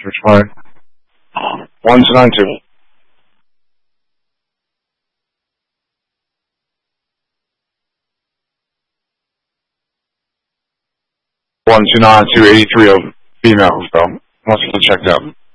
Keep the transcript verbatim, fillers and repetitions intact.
Which one? One two nine two. One two nine two eighty three of female, so must have checked out.